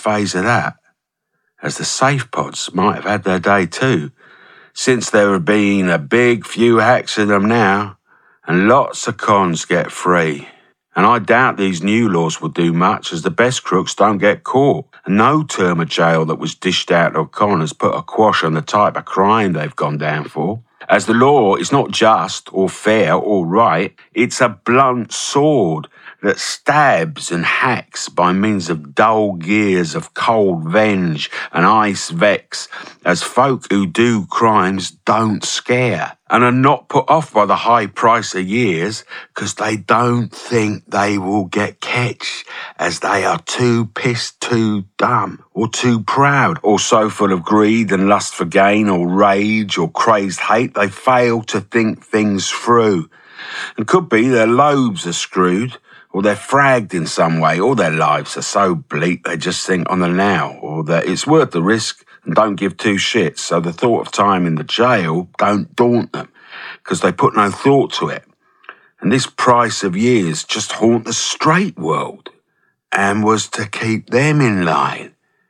phase of that, as the safe pods might have had their day too, since there have been a big few hacks of them now, and lots of cons get free. And I doubt these new laws will do much, as the best crooks don't get caught, and no term of jail that was dished out to a con has put a quash on the type of crime they've gone down for. As the law is not just or fair or right, it's a blunt sword that stabs and hacks by means of dull gears of cold venge and ice vex, as folk who do crimes don't scare and are not put off by the high price of years, because they don't think they will get catch, as they are too pissed, too dumb, or too proud, or so full of greed and lust for gain, or rage, or crazed hate, they fail to think things through. And could be their lobes are screwed, or they're fragged in some way, or their lives are so bleak they just think on the now, or that it's worth the risk and don't give two shits, so the thought of time in the jail don't daunt them, because they put no thought to it. And this price of years just haunt the straight world, and was to keep them in line.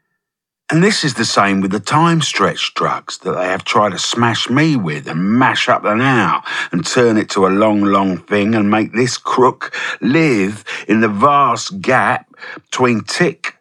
And this is the same with the time stretch drugs that they have tried to smash me with and mash up the now and turn it to a long, long thing and make this crook live in the vast gap between tick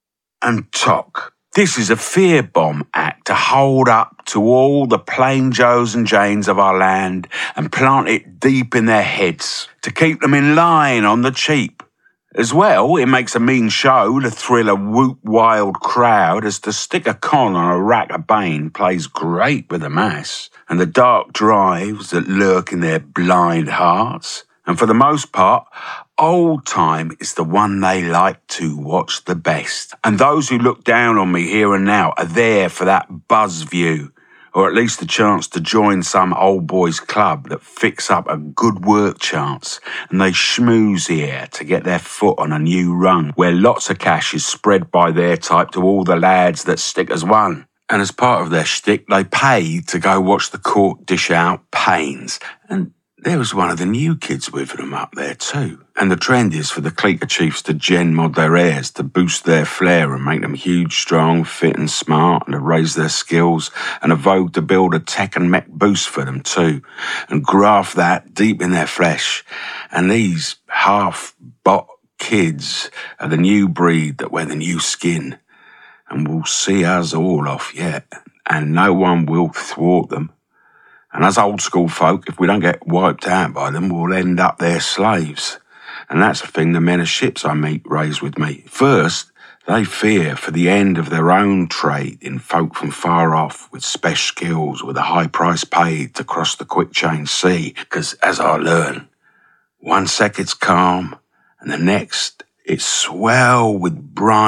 and tock. This is a fear bomb act to hold up to all the plain Joes and Janes of our land and plant it deep in their heads to keep them in line on the cheap. As well, it makes a mean show to thrill a whoop-wild crowd, as to stick a con on a rack of bane plays great with the mass and the dark drives that lurk in their blind hearts. And for the most part, old time is the one they like to watch the best. And those who look down on me here and now are there for that buzz view, or at least the chance to join some old boys club that fix up a good work chance, and they schmooze here to get their foot on a new rung where lots of cash is spread by their type to all the lads that stick as one. And as part of their shtick, they pay to go watch the court dish out pains. And there was one of the new kids with them up there too. And the trend is for the clique of chiefs to gen mod their heirs to boost their flair and make them huge, strong, fit and smart, and to raise their skills, and a vogue to build a tech and mech boost for them too, and graft that deep in their flesh. And these half-bot kids are the new breed that wear the new skin, and will see us all off yet, and no one will thwart them. And as old school folk, if we don't get wiped out by them, we'll end up their slaves. And that's the thing the men of ships I meet raise with me. First, they fear for the end of their own trade in folk from far off with special skills, with a high price paid to cross the quick change sea. Because as I learn, one sec it's calm, and the next it's swell with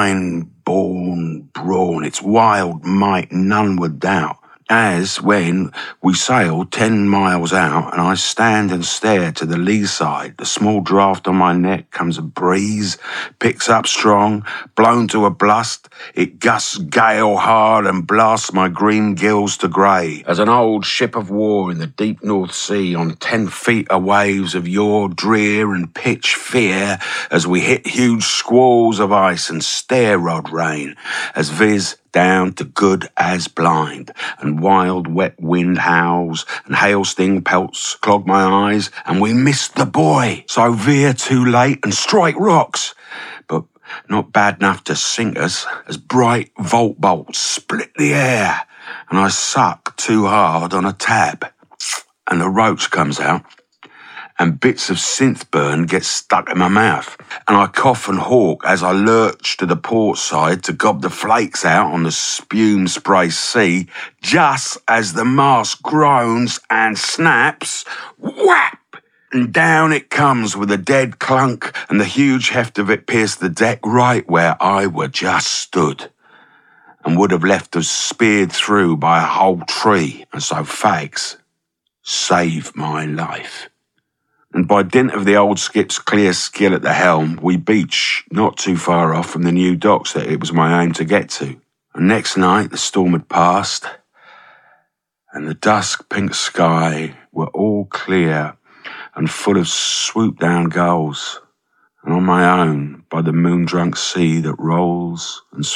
brine-born brawn. It's wild might, none would doubt. As when we sailed 10 miles out and I stand and stare to the lee side, the small draft on my neck comes a breeze, picks up strong, blown to a blust, it gusts gale hard and blasts my green gills to grey. As an old ship of war in the deep North Sea on 10 feet of waves of yore, drear and pitch fear, as we hit huge squalls of ice and stair rod rain, as viz down to good as blind, and wild wet wind howls, and hail sting pelts clog my eyes, and we missed the buoy, so veer too late and strike rocks, but not bad enough to sink us, as bright volt bolts split the air, and I suck too hard on a tab, and the roach comes out, and bits of synth burn get stuck in my mouth, and I cough and hawk as I lurch to the port side to gob the flakes out on the spume spray sea, just as the mast groans and snaps, whap! And down it comes with a dead clunk, and the huge heft of it pierced the deck right where I were just stood, and would have left us speared through by a whole tree, and so fags saved my life. And by dint of the old skip's clear skill at the helm, we beach not too far off from the new docks that it was my aim to get to. And next night the storm had passed, and the dusk pink sky were all clear and full of swoop-down gulls, and on my own by the moon-drunk sea that rolls and